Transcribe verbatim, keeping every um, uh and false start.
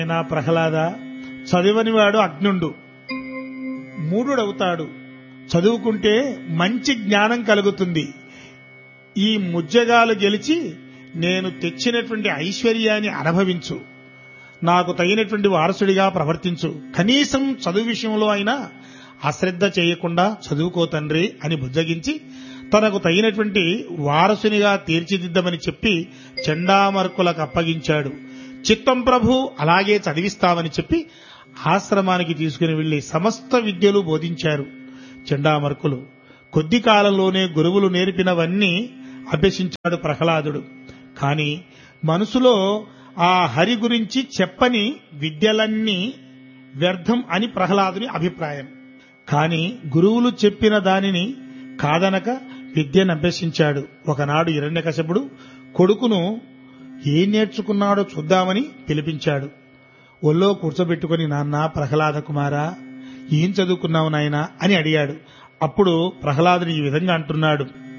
నా ప్రహ్లాద, చదివనివాడు అజ్ఞుండు, మూఢుడవుతాడు. చదువుకుంటే మంచి జ్ఞానం కలుగుతుంది. ఈ ముజ్జగాలు గెలిచి నేను తెచ్చినటువంటి ఐశ్వర్యాన్ని అనుభవించు, నాకు తగినటువంటి వారసుడిగా ప్రవర్తించు, కనీసం చదువు విషయంలో అయినా అశ్రద్ధ చేయకుండా చదువుకో తండ్రి అని బుజ్జగించి తనకు తగినటువంటి వారసునిగా తీర్చిదిద్దమని చెప్పి చండామర్కులకు అప్పగించాడు. చిత్తం ప్రభు అలాగే చదివిస్తామని చెప్పి ఆశ్రమానికి తీసుకుని వెళ్లి సమస్త విద్యలు బోధించారు చండామర్కులు. కొద్ది కాలంలోనే గురువులు నేర్పినవన్నీ అభ్యసించాడు ప్రహ్లాదుడు. కాని మనసులో ఆ హరి గురించి చెప్పని విద్యలన్నీ వ్యర్థం అని ప్రహ్లాదుని అభిప్రాయం. కాని గురువులు చెప్పిన దానిని కాదనక విద్యను అభ్యసించాడు. ఒకనాడు హిరణ్యకశపుడు కొడుకును ఏం నేర్చుకున్నాడో చూద్దామని పిలిపించాడు. ఒళ్ళో కూర్చోబెట్టుకుని, నాన్న ప్రహ్లాద కుమారా, ఏం చదువుకున్నావు నాయనా అని అడిగాడు. అప్పుడు ప్రహ్లాదుని ఈ విధంగా అంటున్నాడు.